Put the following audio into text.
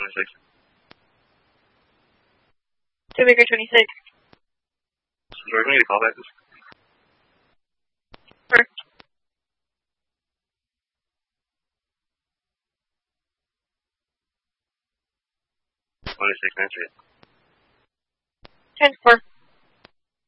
26. Two Baker 26. George, we need to call back this. Sure. 26, answer it. 10-4.